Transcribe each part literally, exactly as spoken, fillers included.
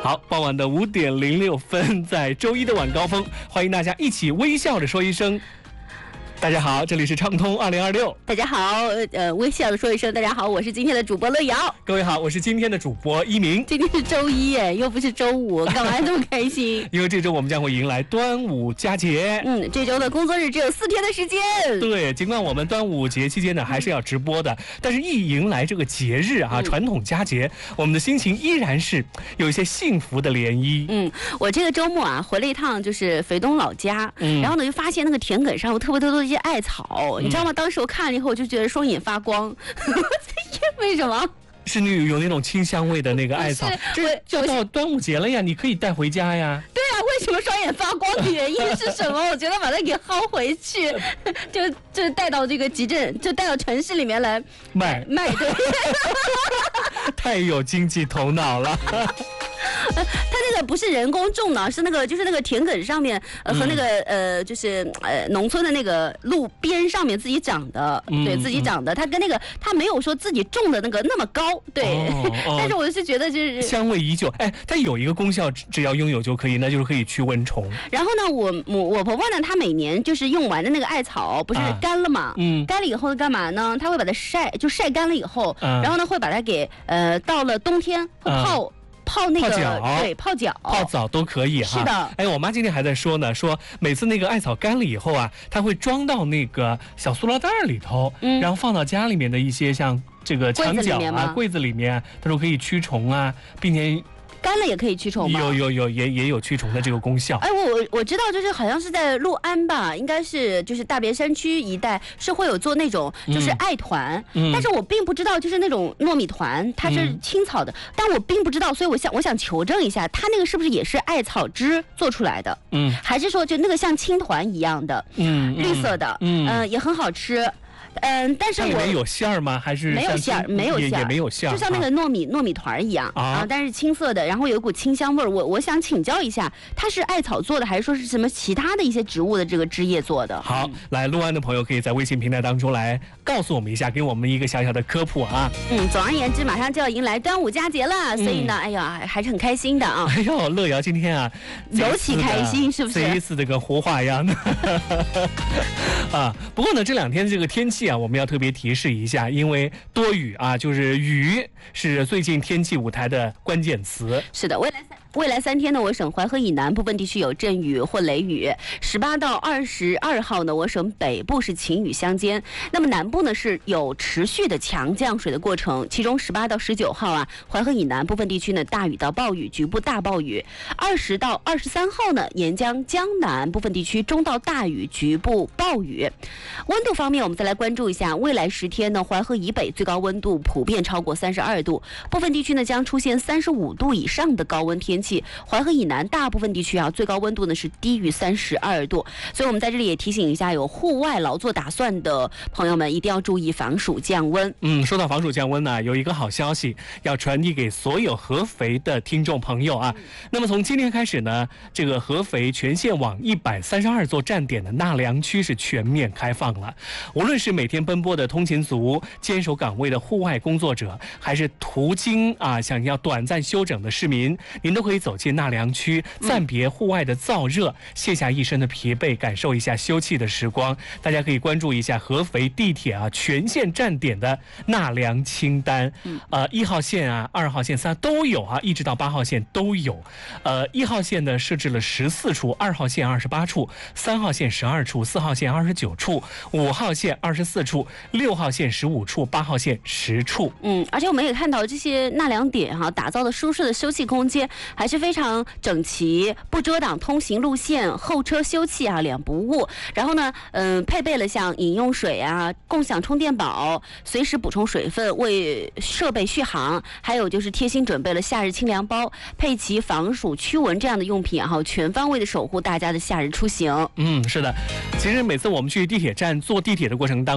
好，傍晚的五点零六分，在周一的晚高峰，欢迎大家一起微笑着说一声。大家好，这里是畅通二零二六。 大家好，呃，微笑的说一声大家好，我是今天的主播乐瑶。 各位好，我是今天的主播一鸣。 今天是周一哎，又不是周五，干嘛这么开心？ 因为这周我们将会迎来端午佳节。 嗯，这周的工作日只有四天的时间。 对，尽管我们端午节期间呢还是要直播的，但是一迎来这个节日啊，嗯、传统佳节，我们的心情依然是有一些幸福的涟漪。 嗯，我这个周末啊回了一趟就是肥东老家，嗯、然后呢就发现那个田埂上有特别多的一些艾草，你知道吗？当时我看了以后，我就觉得双眼发光。为什么？ 是你有那种清香味的那个艾草，这就到端午节了呀，你可以带回家呀。对啊，为什么双眼发光的原因是什么？我觉得把它给薅回去，就就带到这个集镇，就带到城市里面来卖卖。对， 太有经济头脑了。 它那个不是人工种的，是那个就是那个田埂上面，呃和那个、嗯、呃就是呃农村的那个路边上面自己长的，嗯、对自己长的，它跟那个它没有说自己种的那个那么高，对。哦哦、但是我是觉得就是香味依旧，哎，它有一个功效，只要拥有就可以，那就是可以驱蚊虫。 然后呢，我我我婆婆呢，她每年就是用完的那个艾草不是干了嘛，啊、嗯，干了以后干嘛呢？她会把它晒，就晒干了以后，啊、然后呢会把它给呃到了冬天会泡。啊泡那个泡脚， 对，泡脚、 泡澡都可以哈。 是的， 哎，我妈今天还在说呢，说每次那个艾草干了以后啊，她会装到那个小塑料袋里头，嗯，然后放到家里面的一些像这个墙角啊、柜子里面，她说可以驱虫啊，并且。 干了也可以驱虫吗？ 有有有，也也有驱虫的这个功效。 哎，我我我知道，就是好像是在六安吧，应该是就是大别山区一带是会有做那种就是艾团，嗯、但是我并不知道就是那种糯米团它是青草的，嗯、但我并不知道，所以我想我想求证一下，它那个是不是也是艾草汁做出来的？嗯，还是说就那个像青团一样的，嗯，绿色的，嗯、呃，也很好吃。嗯，但是我里面有馅儿吗？还是没有馅儿？没有馅儿， 也没有馅儿， 就像那个糯米、啊、糯米团一样 啊, 啊，但是青色的，然后有一股清香味儿。我我想请教一下，它是艾草做的，还是说是什么其他的一些植物的这个枝叶做的？ 好，嗯、来陆安的朋友可以在微信平台当中来告诉我们一下，给我们一个小小的科普啊。 嗯，总而言之，马上就要迎来端午佳节了，所以呢，嗯、哎呀，还是很开心的啊。 哎呦，乐瑶今天啊， 尤其开心，是不是？ 这一次的跟活化一样的啊。不过呢，这两天这个天气啊，我们要特别提示一下，因为多雨啊，就是雨是最近天气舞台的关键词。 是的，未来三未来三天呢，我省淮河以南部分地区有阵雨或雷雨。十八到二十二号呢，我省北部是晴雨相间。那么南部呢是有持续的强降水的过程，其中十八到十九号啊，淮河以南部分地区呢大雨到暴雨，局部大暴雨。二十到二十三号呢，沿江江南部分地区中到大雨，局部暴雨。温度方面，我们再来关注一下，未来十天呢，淮河以北最高温度普遍超过三十二度，部分地区呢将出现三十五度以上的高温天气。淮河以南大部分地区啊，最高温度呢是低于三十二度，所以我们在这里也提醒一下有户外劳作打算的朋友们，一定要注意防暑降温。 嗯，说到防暑降温呢，有一个好消息要传递给所有合肥的听众朋友啊。嗯、那么从今天开始呢，这个合肥全线网一百三十二座站点的纳凉区是全面开放了。无论是每天奔波的通勤族、坚守岗位的户外工作者，还是途经啊想要短暂休整的市民，您都可以走进纳凉区，暂别户外的燥热，嗯、卸下一身的疲惫，感受一下休憩的时光。大家可以关注一下合肥地铁啊全线站点的纳凉清单。嗯、呃，一号线啊、二号线、三都有啊，一直到八号线都有。呃，一号线呢设置了十四处，二号线二十八处，三号线十二处，四号线二十九处，五号线二十四处，六号线十五处，八号线十处。 嗯，而且我们也看到这些纳凉点哈、啊，打造的舒适的休憩空间还是非常整齐，不遮挡通行路线，后车休憩啊两不误。然后呢，嗯、呃，配备了像饮用水啊、共享充电宝，随时补充水分，为设备续航，还有就是贴心准备了夏日清凉包，配齐防暑驱蚊这样的用品，然后全方位的守护大家的夏日出行。 嗯，是的，其实每次我们去地铁站坐地铁的过程当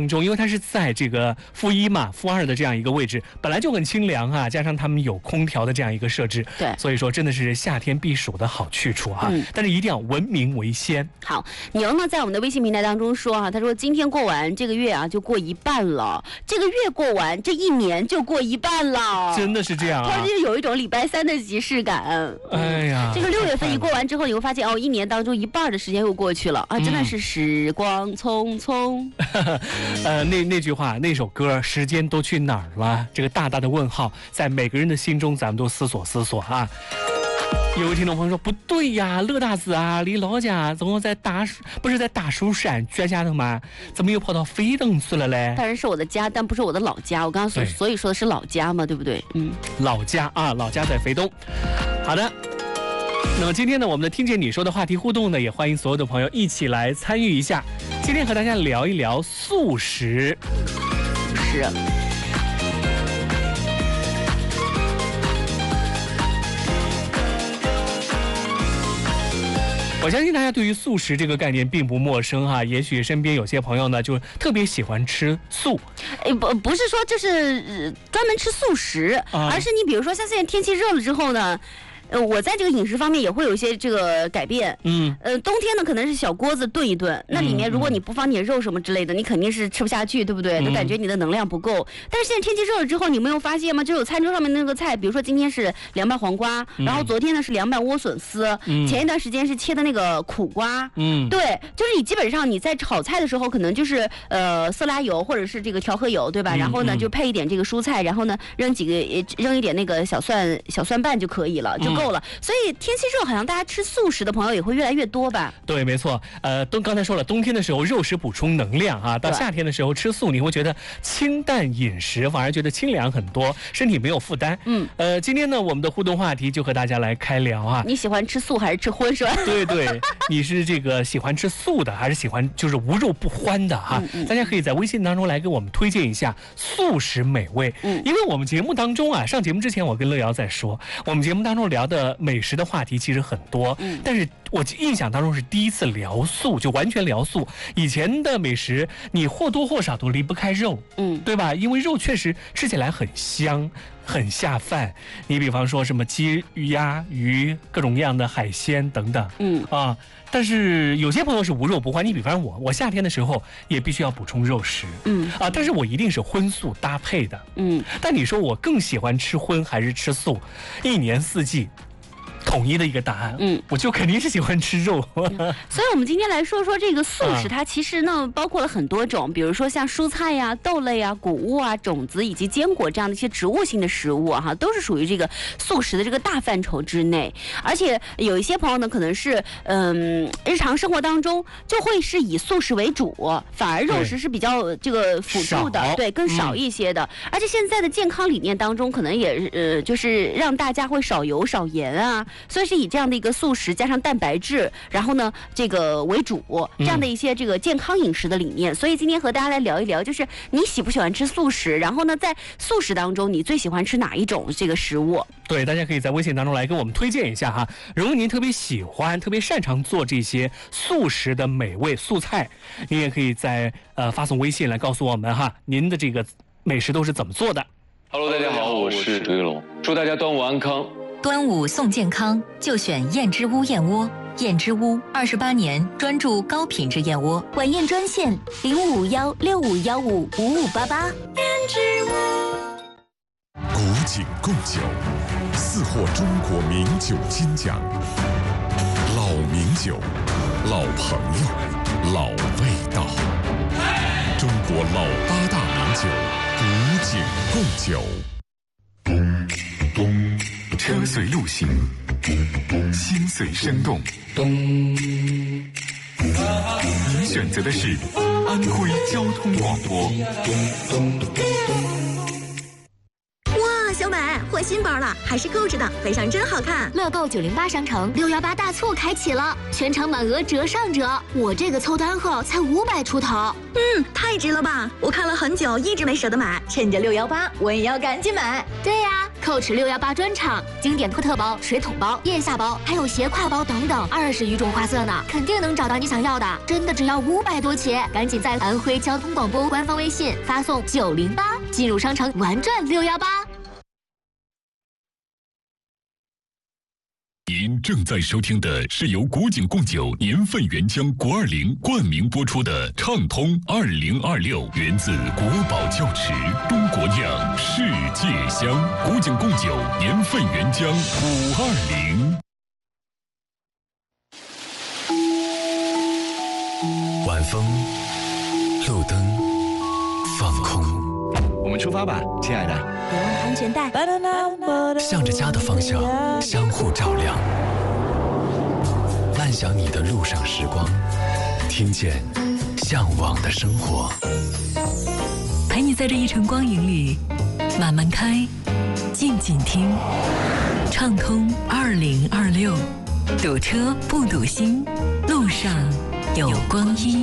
当中，因为它是在这个负一嘛、负二的这样一个位置，本来就很清凉啊，加上他们有空调的这样一个设置， 对， 所以说真的是夏天避暑的好去处啊。嗯、但是一定要文明为先。 好，牛呢在我们的微信平台当中说啊，他说今天过完这个月啊就过一半了，这个月过完这一年就过一半了， 真的是这样啊， 他就有一种礼拜三的即视感。 哎呀， 这个六月份一过完之后，你会发现哦，一年当中一半的时间又过去了啊，真的是时光匆匆。 嗯、呃，那那句话，那首歌，时间都去哪儿了？这个大大的问号，在每个人的心中，咱们都思索思索啊。有位听众朋友说：“不对呀，乐大子啊，离老家怎么在大不是在大蜀山脚下头吗？怎么又跑到飞登去了嘞？” 当然是我的家，但不是我的老家。我刚刚所所以说的是老家嘛，对不对？嗯， 老家啊，老家在飞东。好的。那么今天呢，我们的听见你说的话题互动呢，也欢迎所有的朋友一起来参与一下。今天和大家聊一聊素食。 是。 我相信大家对于素食这个概念并不陌生哈、啊，也许身边有些朋友呢，就特别喜欢吃素。 哎，不不是说这是、呃、专门吃素食、啊，而是你比如说像现在天气热了之后呢。呃，我在这个饮食方面也会有一些这个改变。嗯，呃，冬天呢可能是小锅子炖一炖，那里面如果你不放点肉什么之类的，你肯定是吃不下去，对不对？都感觉你的能量不够。但是现在天气热了之后，你没有发现吗？就有餐桌上面那个菜，比如说今天是凉拌黄瓜，然后昨天呢是凉拌莴笋丝，前一段时间是切的那个苦瓜。嗯，对，就是你基本上你在炒菜的时候，可能就是呃色拉油或者是这个调和油，对吧？然后呢就配一点这个蔬菜，然后呢扔几个扔一点那个小蒜小蒜瓣就可以了，就够了。所以天气热，好像大家吃素食的朋友也会越来越多吧？ 对，没错。呃，冬刚才说了，冬天的时候肉食补充能量啊，到夏天的时候吃素，你会觉得清淡饮食，反而觉得清凉很多，身体没有负担。嗯，呃，今天呢，我们的互动话题就和大家来开聊啊。 你喜欢吃素还是吃荤是吧？ 对对，你是这个喜欢吃素的，还是喜欢就是无肉不欢的哈、啊嗯嗯？大家可以在微信当中来给我们推荐一下素食美味。嗯，因为我们节目当中啊，上节目之前我跟乐瑶在说，我们节目当中聊的美食的话题其实很多，嗯，但是我印象当中是第一次聊素，就完全聊素。以前的美食你或多或少都离不开肉，嗯，对吧？因为肉确实吃起来很香，很下饭。你比方说什么鸡、鱼、鸭、鱼，各种各样的海鲜等等，嗯啊。但是有些朋友是无肉不欢，你比方我，我夏天的时候也必须要补充肉食，嗯啊，但是我一定是荤素搭配的，嗯。但你说我更喜欢吃荤还是吃素？一年四季。统一的一个答案，嗯，我就肯定是喜欢吃肉。 所以，我们今天来说说这个素食，它其实呢包括了很多种，比如说像蔬菜呀、豆类啊、谷物啊、种子以及坚果这样的一些植物性的食物啊，哈，都是属于这个素食的这个大范畴之内。而且有一些朋友呢，可能是嗯，日常生活当中就会是以素食为主，反而肉食是比较这个辅助的，对，更少一些的。嗯、而且现在的健康理念当中，可能也呃，就是让大家会少油少盐啊。所以是以这样的一个素食加上蛋白质，然后呢这个为主，这样的一些这个健康饮食的理念。嗯、所以今天和大家来聊一聊，就是你喜不喜欢吃素食？然后呢，在素食当中，你最喜欢吃哪一种这个食物？ 对，大家可以在微信当中来跟我们推荐一下哈。如果您特别喜欢、特别擅长做这些素食的美味素菜，您也可以在呃发送微信来告诉我们哈，您的这个美食都是怎么做的。 Hello， 大家好，我是杜玉龙，祝大家端午安康。 端午送健康，就选燕之屋燕窝。燕之屋二十八年专注高品质燕窝， 晚宴专线零五五幺六五幺五五五八八。燕之屋。 古井贡酒，四获中国名酒金奖。老名酒，老朋友，老味道。中国老八大名酒，古井贡酒。车随路行，心随声动。您选择的是安徽交通广播。 哇，小满， 货新包了，还是购置的，背上真好看。 乐购九零八商城六幺八大促开启了，全场满额折上折，我这个凑单后才五百出头。 嗯，太值了吧！我看了很久，一直没舍得买，趁着六幺八，我也要赶紧买。 对呀、啊，蔻驰六幺八专场，经典托特包、水桶包、腋下包，还有斜挎包等等，二十余种花色呢，肯定能找到你想要的。真的只要五百多起，赶紧在安徽交通广播官方微信发送九零八进入商城玩转六幺八。 您正在收听的是由古井贡酒年份原浆国二零冠名播出的畅通二零二六，源自国宝窖池，中国酿，世界香。古井贡酒年份原浆五二零。 晚风，路灯，放空。 我们出发吧，亲爱的。 别忘了安全带。 向着家的方向，相互照亮。漫想你的路上时光，听见向往的生活。 陪你在这一程光影里，慢慢开，静静听。畅通二零二六，堵车不堵心，路上有光阴。